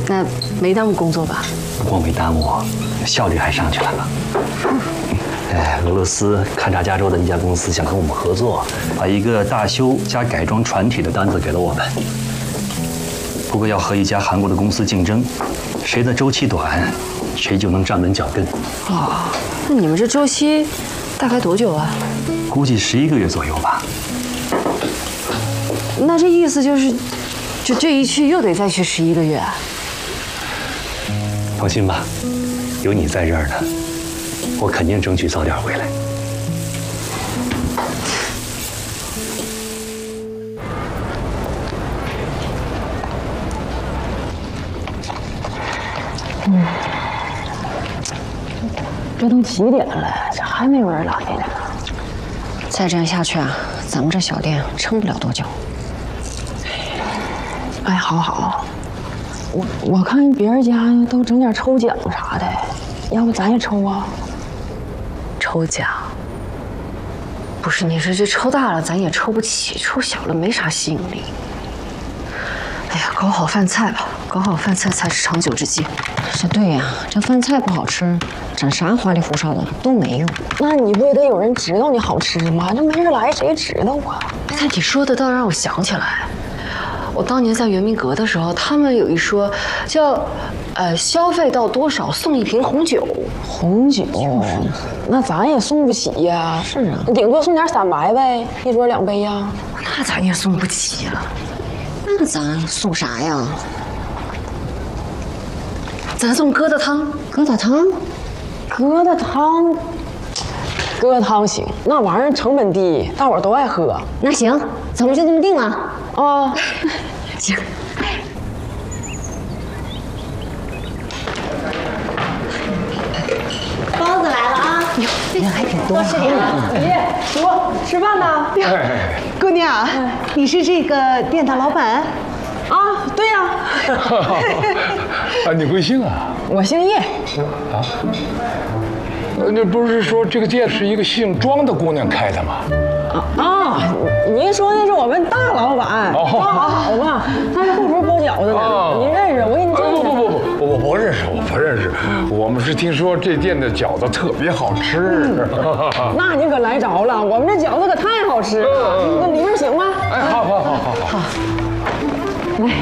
那没耽误工作吧？ 不光没耽误，效率还上去了呢。俄罗斯勘察加州的一家公司想和我们合作，把一个大修加改装船体的单子给了我们。不过要和一家韩国的公司竞争，谁的周期短，谁就能站稳脚跟。 哦，那你们这周期大概多久啊？ 估计11个月左右吧。 那这意思就是，就这一去又得再去11个月啊？ 放心吧，有你在这儿呢，我肯定争取早点回来。 这都几点了，这还没有人来呢。再这样下去啊，咱们这小店撑不了多久。哎，好，我看别人家都整点抽奖啥的，要不咱也抽啊？抽奖？不是，你说这抽大了咱也抽不起，抽小了没啥吸引力。哎呀，搞好饭菜吧，搞好饭菜才是长久之计。是对呀，这饭菜不好吃，整啥花里胡哨的都没用。那你不也得有人知道你好吃吗？这没人来，谁知道啊？哎，你说的倒让我想起来，我当年在圆明阁的时候，他们有一说叫，消费到多少送一瓶红酒。红酒？那咱也送不起呀。是啊，顶多送点散白呗，一桌2杯呀。那咱也送不起呀。那咱送啥呀？咱送疙瘩汤。疙瘩汤？疙瘩汤？疙瘩汤行，那玩意儿成本低，大伙儿都爱喝。那行，咱们就这么定了。啊，行。 包子来了啊！ 哟，人还挺多。 多吃点啊！ 爷，叔，吃饭呢？姑娘，你是这个店的老板？ 啊，对呀。 啊，你贵姓啊？ 我姓叶。 啊？那不是说这个店是一个姓庄的姑娘开的吗？ 啊，您说的是我们大老板，庄好嘛？他是后厨包饺子的，您认识？我给你介绍。 不，我不认识，我不认识。我们是听说这店的饺子特别好吃。 那你可来着了，我们这饺子可太好吃了。那里面行吗？ 哎，好。 来，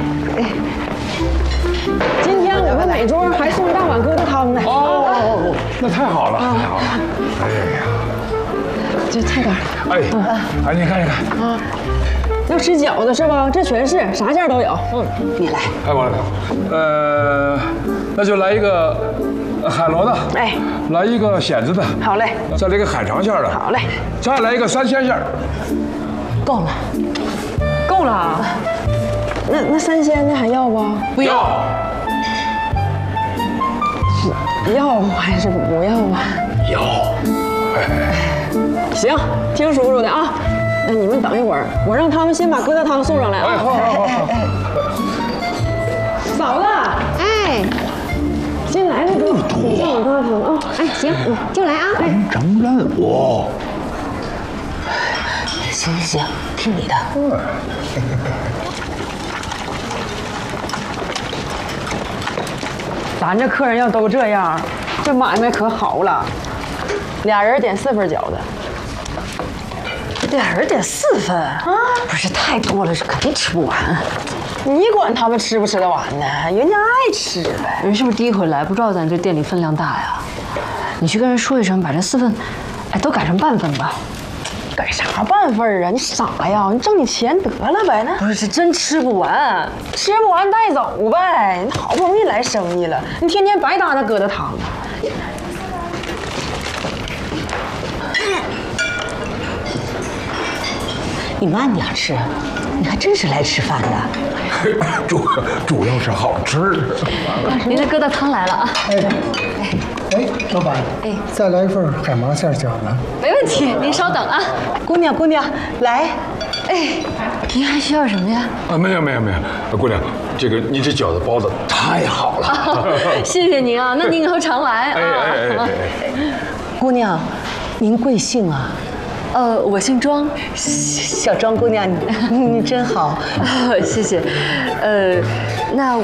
今天我们每桌还送大碗疙瘩汤呢。 哦，那太好了，太好了。哎呀， 就菜单。 哎，你看。 啊，要吃饺子是吧？这全是，啥馅都有。你来。 哎，我来。那就来一个海螺的。 哎， 来一个蚬子的。 好嘞。 再来一个海肠馅的。 好嘞。 再来一个3鲜馅。 够了。够了。那3鲜的还要不？ 不要。 要还是不要啊？ 要。 行，听叔叔的啊。那你们等一会儿，我让他们先把疙瘩汤送上来啊。 好。 嫂子，哎，先来那个疙瘩汤啊。 哎，行，就来啊！ 整任务。 行，听你的。咱这客人要都这样，这买卖可好了。俩人点4份饺子。俩人点4份啊？不是太多了，这肯定吃不完。你管他们吃不吃得完呢？人家爱吃呗。人是不是第一回来，不知道咱这店里分量大呀？你去跟人说一声，把这4份，都改成半份吧。改啥半份啊？你傻呀？你挣你钱得了呗。那不是，是真吃不完，吃不完带走呗。你好不容易来生意了，你天天白搭那疙瘩汤啊。 你慢点吃，你还真是来吃饭的。 主要是好吃。 您的疙瘩汤来了啊！ 哎，老板，再来一份海芒馅饺子。 没问题，您稍等啊。 姑娘，来。 您还需要什么呀？ 啊，没有，姑娘，你这饺子包的太好了。 谢谢您啊，那您以后常来啊。 姑娘，您贵姓啊？ 我姓庄， 小庄姑娘，你真好。 谢谢。那